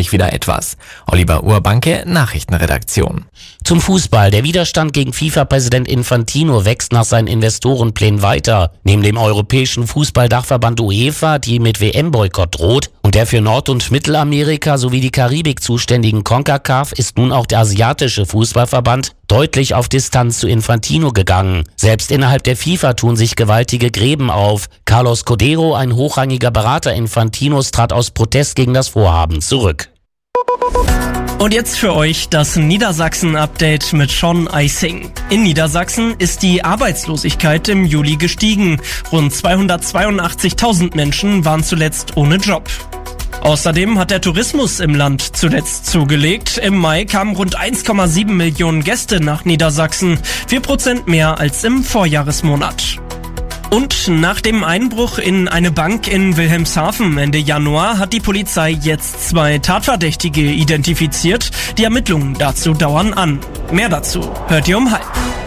sich wieder etwas. Oliver Urbanke, Nachrichtenredaktion. Zum Fußball. Der Widerstand gegen FIFA-Präsident Infantino wächst nach seinen Investorenplänen weiter. Neben dem europäischen Fußballdachverband UEFA, die mit WM-Boykott droht, und der für Nord- und Mittelamerika sowie die Karibik zuständigen CONCACAF ist nun auch der asiatische Fußballverband deutlich auf Distanz zu Infantino gegangen. Selbst innerhalb der FIFA tun sich gewaltige Gräben auf. Carlos Codero, ein hochrangiger Berater Infantinos, trat aus Protest gegen das Vorhaben zurück. Und jetzt für euch das Niedersachsen-Update mit Sean Eising. In Niedersachsen ist die Arbeitslosigkeit im Juli gestiegen. Rund 282.000 Menschen waren zuletzt ohne Job. Außerdem hat der Tourismus im Land zuletzt zugelegt. Im Mai kamen rund 1,7 Millionen Gäste nach Niedersachsen, 4% mehr als im Vorjahresmonat. Und nach dem Einbruch in eine Bank in Wilhelmshaven Ende Januar hat die Polizei jetzt 2 Tatverdächtige identifiziert. Die Ermittlungen dazu dauern an. Mehr dazu hört ihr um 12:30.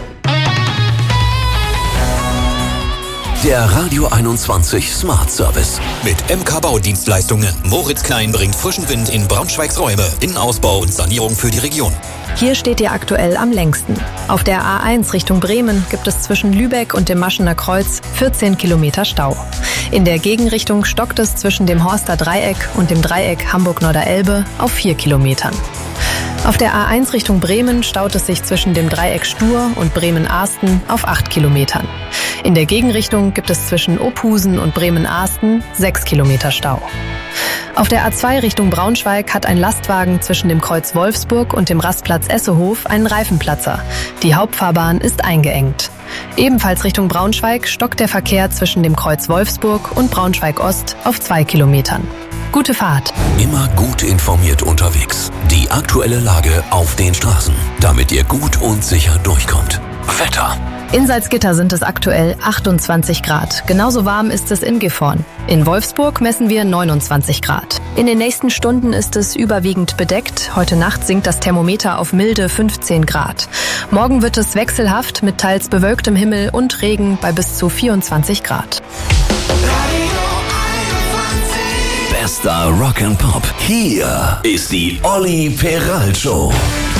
Der Radio 21 Smart Service. Mit MK Baudienstleistungen. Moritz Klein bringt frischen Wind in Braunschweigs Räume. Innenausbau und Sanierung für die Region. Hier steht ihr aktuell am längsten. Auf der A1 Richtung Bremen gibt es zwischen Lübeck und dem Maschener Kreuz 14 Kilometer Stau. In der Gegenrichtung stockt es zwischen dem Horster Dreieck und dem Dreieck Hamburg-Norderelbe auf 4 Kilometern. Auf der A1 Richtung Bremen staut es sich zwischen dem Dreieck Stur und Bremen-Ahsten auf 8 Kilometern. In der Gegenrichtung gibt es zwischen Ophusen und Bremen-Ahsten 6 Kilometer Stau. Auf der A2 Richtung Braunschweig hat ein Lastwagen zwischen dem Kreuz Wolfsburg und dem Rastplatz Essehof einen Reifenplatzer. Die Hauptfahrbahn ist eingeengt. Ebenfalls Richtung Braunschweig stockt der Verkehr zwischen dem Kreuz Wolfsburg und Braunschweig-Ost auf 2 Kilometern. Gute Fahrt. Immer gut informiert unterwegs. Die aktuelle Lage auf den Straßen, damit ihr gut und sicher durchkommt. Wetter. In Salzgitter sind es aktuell 28 Grad. Genauso warm ist es in Gifhorn. In Wolfsburg messen wir 29 Grad. In den nächsten Stunden ist es überwiegend bedeckt. Heute Nacht sinkt das Thermometer auf milde 15 Grad. Morgen wird es wechselhaft mit teils bewölktem Himmel und Regen bei bis zu 24 Grad. Bester Rock and Pop. Hier ist die Olli Peral Show.